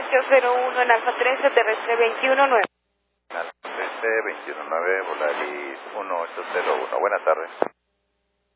1801 en Alfa 13, terrestre 219. Alfa 13, 219, Volaris 1801. Buenas tardes.